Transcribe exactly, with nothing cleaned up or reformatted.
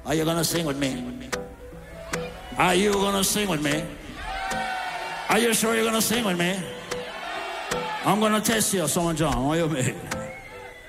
Are you gonna sing with me? Are you gonna sing with me? Are you sure you're gonna sing with me? I'm gonna test you, Son John. Are you with me?